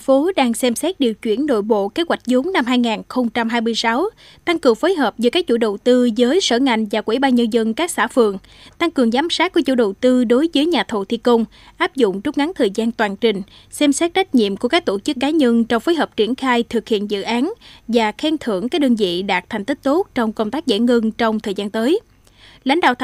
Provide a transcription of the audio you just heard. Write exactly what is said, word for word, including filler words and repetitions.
phố đang xem xét điều chuyển nội bộ kế hoạch vốn năm hai nghìn không trăm hai mươi sáu, tăng cường phối hợp giữa các chủ đầu tư với sở ngành và Ủy ban nhân dân các xã phường, tăng cường giám sát của chủ đầu tư đối với nhà thầu thi công, áp dụng rút ngắn thời gian toàn trình, xem xét trách nhiệm của các tổ chức cá nhân trong phối hợp triển khai thực hiện dự án và khen thưởng các đơn vị đạt thành tích tốt trong công tác giải ngân trong thời gian tới. Lãnh đạo